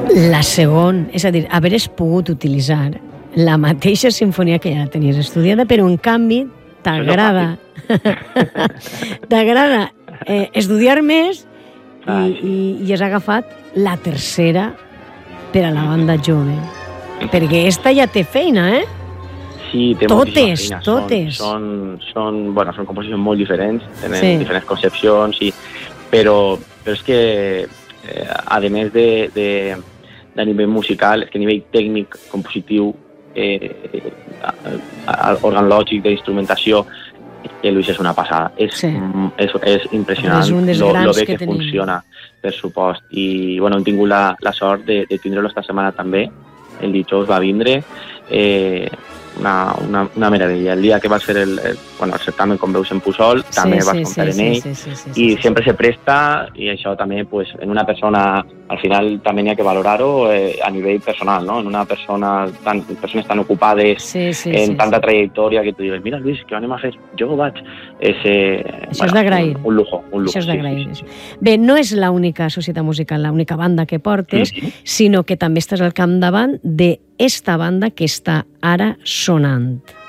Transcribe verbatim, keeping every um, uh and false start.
La segona, és a dir, haveres pogut utilitzar la mateixa sinfonia que ja tenies estudiada, però en canvi t'agrada t'agrada eh, estudiar més i, i, i has agafat la tercera per a la banda jove. Perquè esta ja té feina, eh? Sí, té totes, feina. Totes, són, són, són, bueno, són composicions molt diferents, tenen sí. diferents concepcions, i, però, però és que, eh, a més de, de, de nivell musical, és que a nivell tècnic, compositiu, eh, organològic, d'instrumentació, el Luis és una passada. És, sí. és, és impressionant és lo bé que, que funciona, per supost. I bueno, hem tingut la, la sort de, de tindre-lo esta setmana també. El dijous va vindre, eh, una, una, una meravella. El dia que va ser el, el, bueno, el certamen, com veus, en Puçol, sí, també vas sí, comptar sí, en ell, sí, sí, sí, sí, i sí, sempre sí. se presta, i això també, pues, en una persona, al final també n'hi ha que valorar-ho eh, a nivell personal, no? En una persona, tan, persones tan ocupades, sí, sí, en sí, tanta sí. trajectòria, que tu dius, mira, Luis, què anem a fer? Jo vaig... És, eh, això bueno, és d'agrair. Un, un lujo, un lujo. Això és d'agrair. Sí, sí, sí. Bé, no és l'única societat musical, l'única banda que portes, mm -hmm. sinó que també estàs al capdavant d'esta banda que està ara sonant.